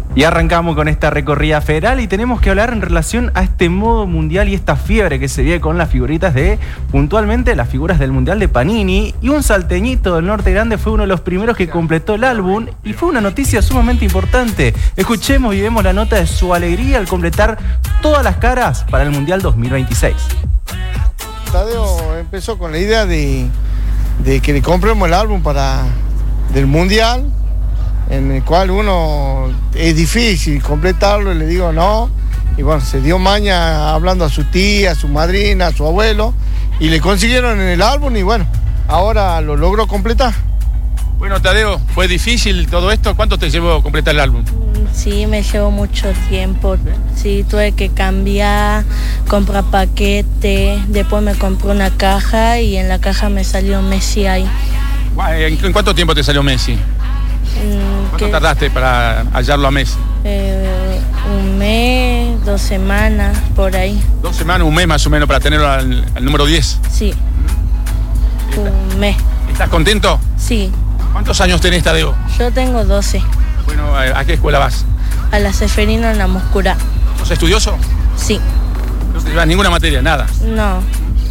Y arrancamos con esta recorrida federal y tenemos que hablar en relación a este modo mundial y esta fiebre que se vive con las figuritas puntualmente las figuras del Mundial de Panini. Y un salteñito del Norte Grande fue uno de los primeros que completó el álbum y fue una noticia sumamente importante. Escuchemos y vemos la nota de su alegría al completar todas las caras para el Mundial 2026. Tadeo empezó con la idea de que le compremos el álbum del Mundial, en el cual uno es difícil completarlo, y le digo no, y bueno, se dio maña hablando a su tía, a su madrina, a su abuelo, y le consiguieron en el álbum y bueno, ahora lo logró completar. Bueno, Tadeo, ¿fue difícil todo esto? ¿Cuánto te llevó completar el álbum? Sí, me llevó mucho tiempo. Sí, tuve que cambiar, comprar paquete, después me compré una caja y en la caja me salió Messi ahí. ¿En cuánto tiempo te salió Messi? ¿Cuánto tardaste para hallarlo a Messi? Un mes, 2 semanas, por ahí. 2 semanas, un mes más o menos para tenerlo al número 10. Sí, un mes. ¿Estás contento? Sí. ¿Cuántos años tenés, Tadeo? Yo tengo 12. Bueno, ¿a qué escuela vas? A la Seferino en la Moscura. ¿Sos estudioso? Sí. ¿No te llevas ninguna materia, nada? No.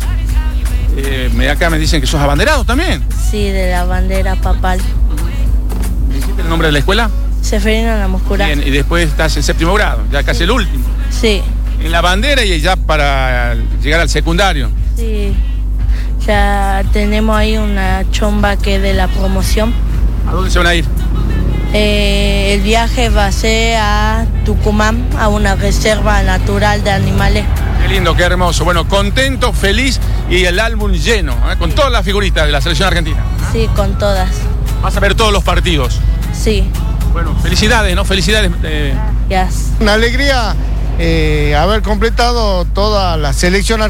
Acá me dicen que sos abanderado también. Sí, de la bandera papal. ¿Me dijiste el nombre de la escuela? Seferino en la Moscura. Bien, y después estás en 7º grado, ya casi el último. Sí. En la bandera y ya para llegar al secundario. Sí. Ya tenemos ahí una chomba que es de la promoción. ¿A dónde se van a ir? El viaje va a ser a Tucumán, a una reserva natural de animales. Qué lindo, qué hermoso. Bueno, contento, feliz y el álbum lleno, con todas las figuritas de la selección argentina. Sí, con todas. Vas a ver todos los partidos. Sí. Bueno, felicidades, ¿no? Felicidades. Yes. Una alegría haber completado toda la selección argentina.